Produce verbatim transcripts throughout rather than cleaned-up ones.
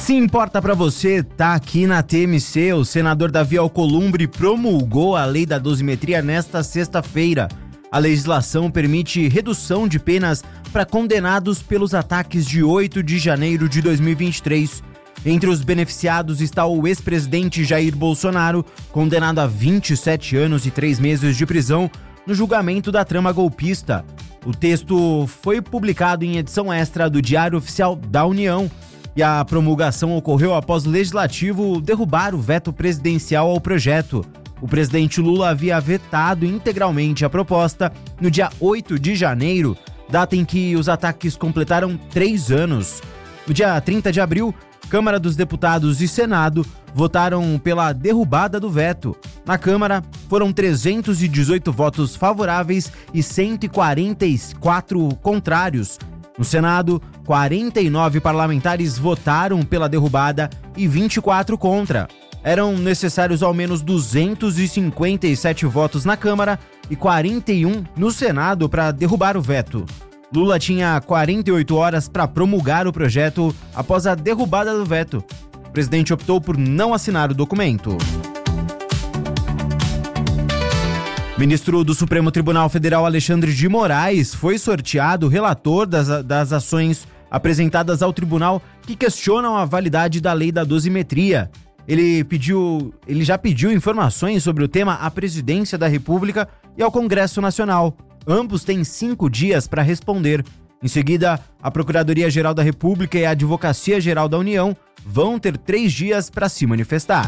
Se importa para você, tá aqui na T M C. O senador Davi Alcolumbre promulgou a lei da dosimetria nesta sexta-feira. A legislação permite redução de penas para condenados pelos ataques de oito de janeiro de dois mil e vinte e três. Entre os beneficiados está o ex-presidente Jair Bolsonaro, condenado a vinte e sete anos e três meses de prisão no julgamento da trama golpista. O texto foi publicado em edição extra do Diário Oficial da União. E a promulgação ocorreu após o Legislativo derrubar o veto presidencial ao projeto. O presidente Lula havia vetado integralmente a proposta no dia oito de janeiro, data em que os ataques completaram três anos. No dia trinta de abril, Câmara dos Deputados e Senado votaram pela derrubada do veto. Na Câmara, foram trezentos e dezoito votos favoráveis e cento e quarenta e quatro contrários. No Senado, quarenta e nove parlamentares votaram pela derrubada e vinte e quatro contra. Eram necessários ao menos duzentos e cinquenta e sete votos na Câmara e quarenta e um no Senado para derrubar o veto. Lula tinha quarenta e oito horas para promulgar o projeto após a derrubada do veto. O presidente optou por não assinar o documento. O ministro do Supremo Tribunal Federal, Alexandre de Moraes, foi sorteado relator das, das ações apresentadas ao tribunal que questionam a validade da lei da dosimetria. Ele, pediu, ele já pediu informações sobre o tema à Presidência da República e ao Congresso Nacional. Ambos têm cinco dias para responder. Em seguida, a Procuradoria-Geral da República e a Advocacia-Geral da União vão ter três dias para se manifestar.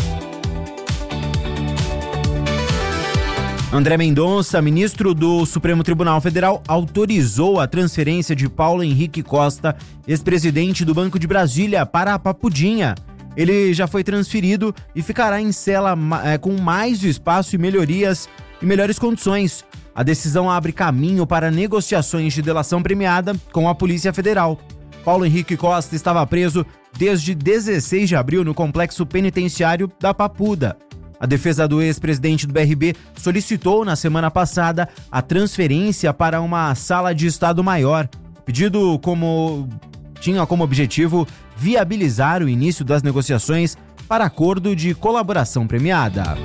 André Mendonça, ministro do Supremo Tribunal Federal, autorizou a transferência de Paulo Henrique Costa, ex-presidente do Banco de Brasília, para a Papudinha. Ele já foi transferido e ficará em cela é, com mais espaço e melhorias e melhores condições. A decisão abre caminho para negociações de delação premiada com a Polícia Federal. Paulo Henrique Costa estava preso desde dezesseis de abril no complexo penitenciário da Papuda. A defesa do ex-presidente do B R B solicitou na semana passada a transferência para uma sala de estado maior. O pedido como... tinha como objetivo viabilizar o início das negociações para acordo de colaboração premiada.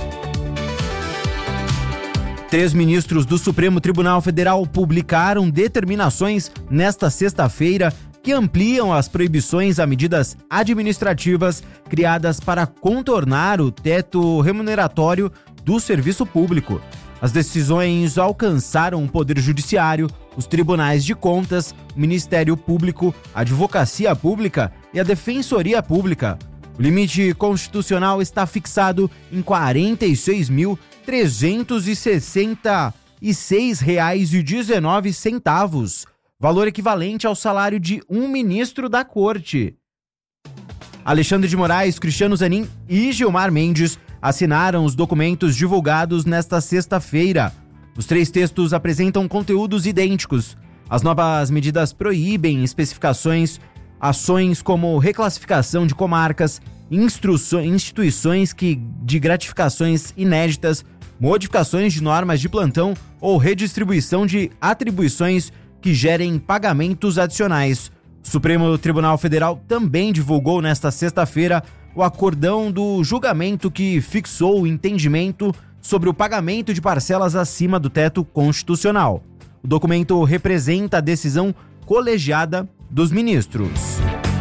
Três ministros do Supremo Tribunal Federal publicaram determinações nesta sexta-feira que ampliam as proibições a medidas administrativas criadas para contornar o teto remuneratório do serviço público. As decisões alcançaram o Poder Judiciário, os Tribunais de Contas, o Ministério Público, a Advocacia Pública e a Defensoria Pública. O limite constitucional está fixado em quarenta e seis mil trezentos e sessenta e seis reais e dezenove centavos, valor equivalente ao salário de um ministro da Corte. Alexandre de Moraes, Cristiano Zanin e Gilmar Mendes assinaram os documentos divulgados nesta sexta-feira. Os três textos apresentam conteúdos idênticos. As novas medidas proíbem especificações, ações como reclassificação de comarcas, instituições que, de gratificações inéditas, modificações de normas de plantão ou redistribuição de atribuições que gerem pagamentos adicionais. O Supremo Tribunal Federal também divulgou nesta sexta-feira o acordão do julgamento que fixou o entendimento sobre o pagamento de parcelas acima do teto constitucional. O documento representa a decisão colegiada dos ministros.